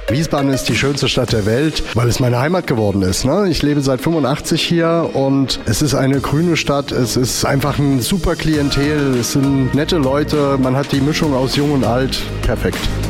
Wiesbaden ist die schönste Stadt der Welt, weil es meine Heimat geworden ist. Ne? Ich lebe seit 85 hier und es ist eine grüne Stadt. Es ist einfach ein super Klientel. Es sind nette Leute. Man hat die Mischung aus Jung und Alt. Perfekt.